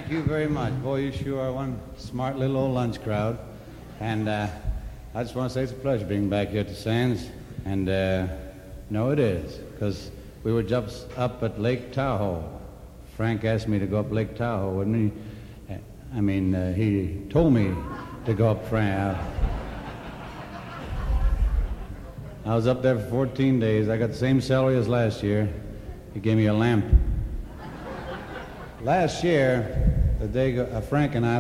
Thank you very much. Boy, you sure are one smart little old lunch crowd. And I just want to say it's a pleasure being back here at the Sands. And no, it is, because we were just up at Lake Tahoe. Frank asked me to go up Lake Tahoe, wouldn't he? I mean, he told me to go up, Frank. I was up there for 14 days. I got the same salary as last year. He gave me a lamp. Last year, the day Frank and I,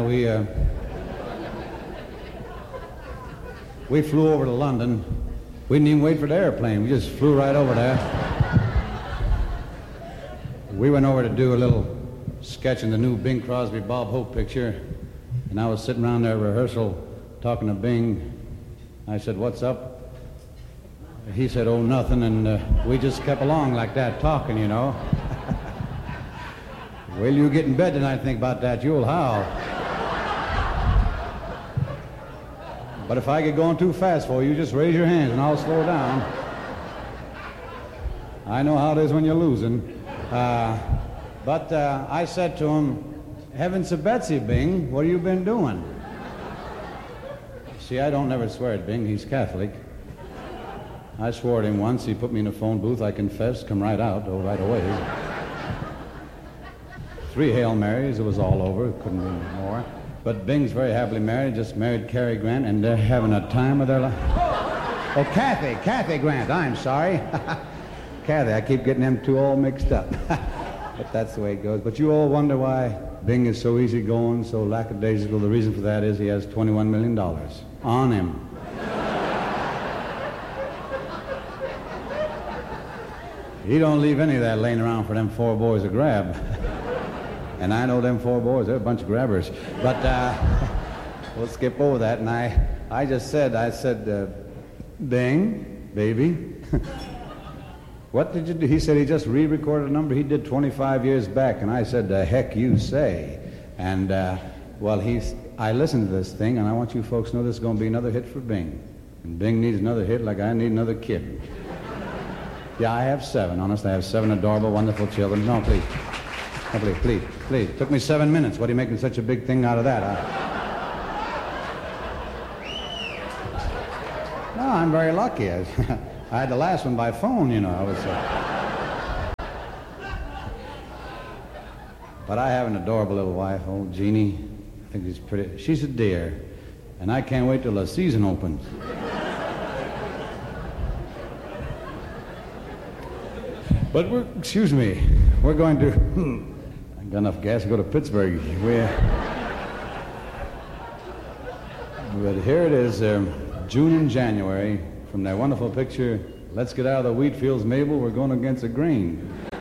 we flew over to London. We didn't even wait for the airplane. We just flew right over there. We went over to do a little sketch in the new Bing Crosby, Bob Hope picture, and I was sitting around there at rehearsal talking to Bing. I said, "What's up?" He said, "Oh, nothing," and we just kept along like that, talking, you know. Well, you get in bed tonight and think about that, you'll howl. But if I get going too fast for you, just raise your hands and I'll slow down. I know how it is when you're losing. But I said to him, "Heavens to Betsy, Bing, what have you been doing?" See, I don't never swear at Bing, he's Catholic. I swore at him once, he put me in a phone booth, I confessed, come right out, right away. 3 Hail Marys, it was all over, it couldn't be more. But Bing's very happily married, just married Cary Grant, and they're having a time of their life. Oh, Kathy Grant, I'm sorry. Kathy, I keep getting them two all mixed up. But that's the way it goes. But you all wonder why Bing is so easygoing, so lackadaisical. The reason for that is he has $21 million on him. He don't leave any of that laying around for them 4 boys to grab. And I know them 4 boys, they're a bunch of grabbers. But we'll skip over that. And I just said, "Bing, baby, what did you do?" He said he just re-recorded a number he did 25 years back. And I said, "The heck you say?" And, I listened to this thing, and I want you folks to know this is going to be another hit for Bing. And Bing needs another hit like I need another kid. Yeah, I have 7. Honest, I have 7 adorable, wonderful children. No, please. Oh, please. It took me 7 minutes. What are you making such a big thing out of that? No, I'm very lucky. I had the last one by phone, you know. But I have an adorable little wife, old Jeannie. I think she's pretty. She's a dear. And I can't wait till the season opens. But we're going to, I've got enough gas to go to Pittsburgh. But here it is, June and January, from that wonderful picture, Let's Get Out of the Wheat Fields, Mabel, We're Going Against the Grain.